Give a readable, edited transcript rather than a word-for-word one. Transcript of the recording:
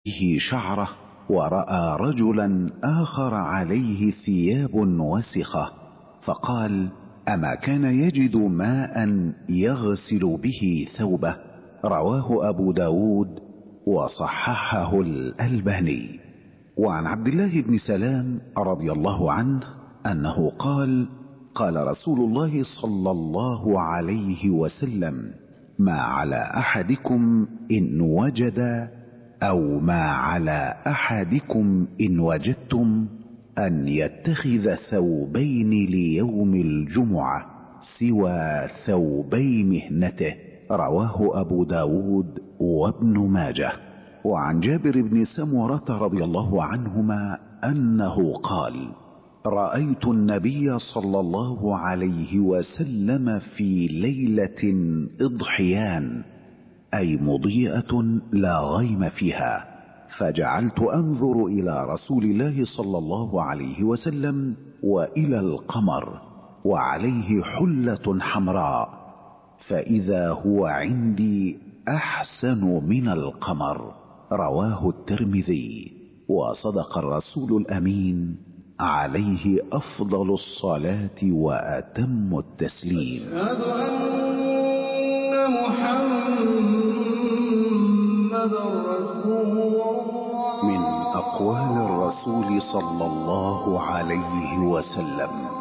به شعره ورأى رجلا آخر عليه ثياب وسخة، فقال: أما كان يجد ماء يغسل به ثوبه؟ رواه أبو داود وصححه الألباني. وعن عبد الله بن سلام رضي الله عنه أنه قال: قال رسول الله صلى الله عليه وسلم: ما على أحدكم إن وجد، أو ما على أحدكم إن وجدتم، أن يتخذ ثوبين ليوم الجمعة سوى ثوبي مهنته. رواه أبو داود وابن ماجه. وعن جابر بن سمرة رضي الله عنهما أنه قال: رأيت النبي صلى الله عليه وسلم في ليلة إضحيان، أي مضيئة لا غيم فيها، فجعلت أنظر إلى رسول الله صلى الله عليه وسلم وإلى القمر وعليه حلة حمراء، فإذا هو عندي أحسن من القمر. رواه الترمذي. وصدق الرسول الأمين عليه أفضل الصلاة وأتم التسليم. أشهد أن محمد رسول الله. من أقوال الرسول صلى الله عليه وسلم: